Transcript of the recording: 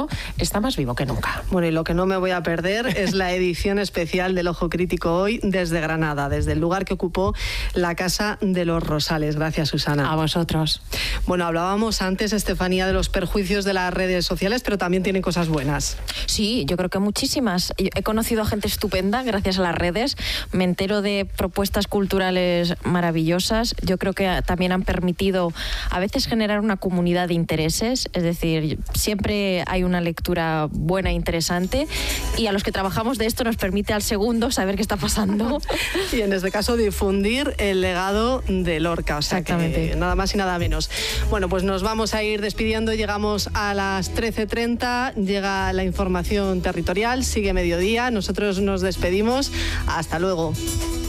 eso está más vivo que nunca. Bueno, y lo que no me voy a perder es la edición especial del Ojo Crítico hoy desde Granada, desde el lugar que ocupó la Casa de los Rosales. Gracias, Susana. A vosotros. Bueno, hablábamos antes, Estefanía, de los perjuicios de las redes sociales, pero también tienen cosas buenas. Sí, yo creo que muchísimas. He conocido a gente estupenda gracias a las redes. Me entero de propuestas culturales maravillosas. Yo creo que también han permitido a veces generar una comunidad de intereses. Es decir, siempre hay una lectura buena e interesante. Y a los que trabajamos de esto nos permite al segundo saber qué está pasando. Y en este caso difundir el legado de Lorca. O sea, exactamente. Que nada más y nada menos. Bueno, pues nos vamos a ir despidiendo. Llegamos a las 13:30. Llega la información territorial. Sigue mediodía. Nosotros nos despedimos. Hasta luego.